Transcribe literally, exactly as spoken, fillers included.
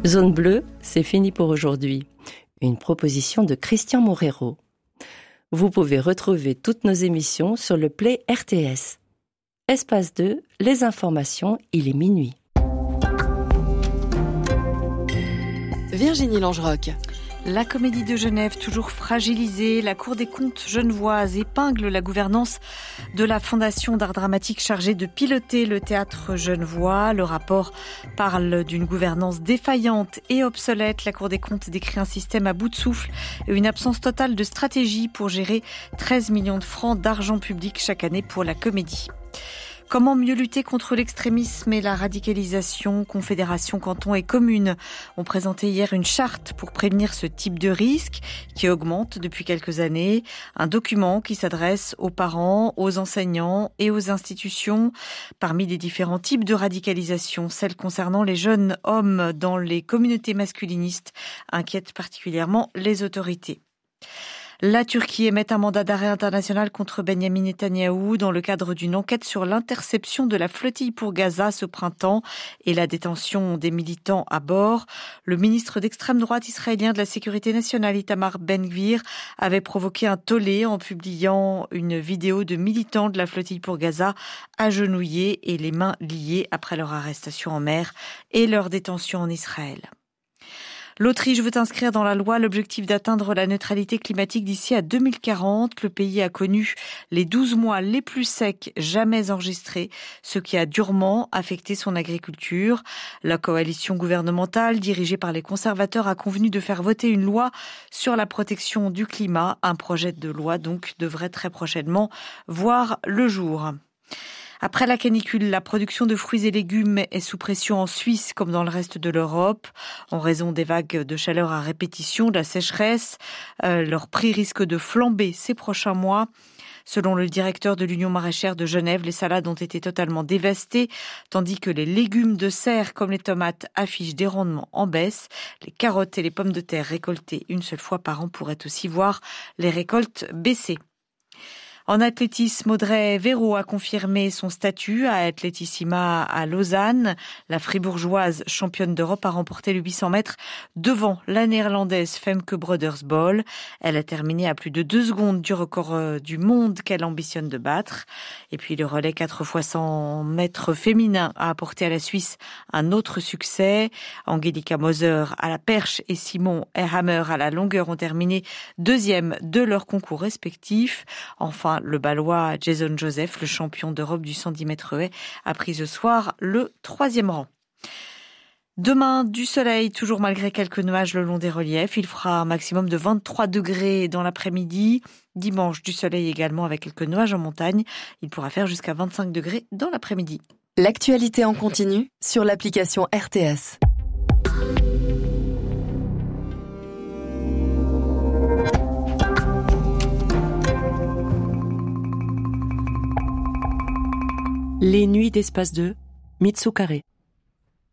Zone bleue, c'est fini pour aujourd'hui. Une proposition de Christian Morero. Vous pouvez retrouver toutes nos émissions sur le Play R T S. Espace deux, les informations, il est minuit. Virginie Langeroc. La Comédie de Genève, toujours fragilisée, la Cour des comptes genevoise épingle la gouvernance de la Fondation d'art dramatique chargée de piloter le théâtre genevois. Le rapport parle d'une gouvernance défaillante et obsolète. La Cour des comptes décrit un système à bout de souffle et une absence totale de stratégie pour gérer treize millions de francs d'argent public chaque année pour la comédie. Comment mieux lutter contre l'extrémisme et la radicalisation? Confédération, cantons et communes ont présenté hier une charte pour prévenir ce type de risque qui augmente depuis quelques années. Un document qui s'adresse aux parents, aux enseignants et aux institutions. Parmi les différents types de radicalisation, celle concernant les jeunes hommes dans les communautés masculinistes inquiète particulièrement les autorités. La Turquie émet un mandat d'arrêt international contre Benyamin Netanyahou dans le cadre d'une enquête sur l'interception de la flottille pour Gaza ce printemps et la détention des militants à bord. Le ministre d'extrême droite israélien de la Sécurité nationale, Itamar Ben-Gvir, avait provoqué un tollé en publiant une vidéo de militants de la flottille pour Gaza agenouillés et les mains liées après leur arrestation en mer et leur détention en Israël. L'Autriche veut inscrire dans la loi l'objectif d'atteindre la neutralité climatique d'ici à deux mille quarante. Le pays a connu les douze mois les plus secs jamais enregistrés, ce qui a durement affecté son agriculture. La coalition gouvernementale, dirigée par les conservateurs, a convenu de faire voter une loi sur la protection du climat. Un projet de loi donc devrait très prochainement voir le jour. Après la canicule, la production de fruits et légumes est sous pression en Suisse comme dans le reste de l'Europe. En raison des vagues de chaleur à répétition, de la sécheresse, euh, leur prix risque de flamber ces prochains mois. Selon le directeur de l'Union maraîchère de Genève, les salades ont été totalement dévastées, tandis que les légumes de serre comme les tomates affichent des rendements en baisse. Les carottes et les pommes de terre récoltées une seule fois par an pourraient aussi voir les récoltes baisser. En athlétisme, Audrey Véro a confirmé son statut à Athletissima à Lausanne. La fribourgeoise championne d'Europe a remporté le huit cents mètres devant la néerlandaise Femke Brodersbol. Elle a terminé à plus de deux secondes du record du monde qu'elle ambitionne de battre. Et puis le relais quatre fois cent mètres féminin a apporté à la Suisse un autre succès. Angelika Moser à la perche et Simon Ehammer à la longueur ont terminé deuxième de leurs concours respectifs. Enfin, le Balois Jason Joseph, le champion d'Europe du cent dix mètres haies, a pris ce soir le troisième rang. Demain, du soleil, toujours malgré quelques nuages le long des reliefs. Il fera un maximum de vingt-trois degrés dans l'après-midi. Dimanche, du soleil également avec quelques nuages en montagne. Il pourra faire jusqu'à vingt-cinq degrés dans l'après-midi. L'actualité en continu sur l'application R T S. Les nuits d'Espace deux, Mitsukare.